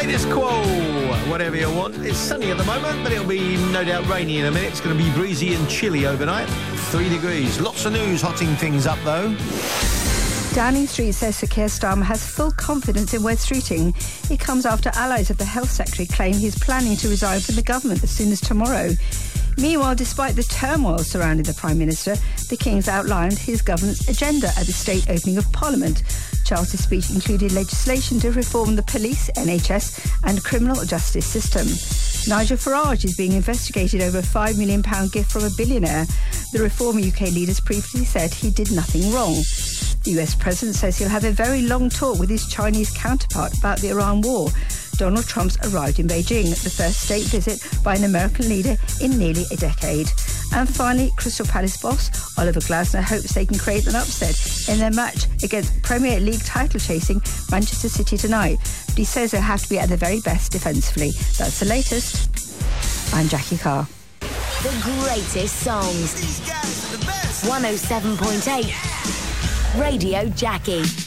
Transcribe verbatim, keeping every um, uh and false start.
Status quo, whatever you want. It's sunny at the moment, but it'll be no doubt rainy in a minute. It's going to be breezy and chilly overnight. Three degrees. Lots of news hotting things up, though. Downing Street says Sir Keir Starmer has full confidence in Wes Streeting. It comes after allies of the Health Secretary claim he's planning to resign from the government as soon as tomorrow. Meanwhile, despite the turmoil surrounding the Prime Minister, the King's outlined his governance agenda at the state opening of Parliament. Charles's speech included legislation to reform the police, N H S and criminal justice system. Nigel Farage is being investigated over a five million pounds gift from a billionaire. The Reform U K leaders previously said he did nothing wrong. The U S President says he'll have a very long talk with his Chinese counterpart about the Iran war. Donald Trump's arrived in Beijing, the first state visit by an American leader in nearly a decade. And finally, Crystal Palace boss Oliver Glasner hopes they can create an upset in their match against Premier League title-chasing Manchester City tonight. But he says they'll have to be at their very best defensively. That's the latest. I'm Jackie Carr. The greatest songs. These guys are the best. one oh seven point eight Radio Jackie.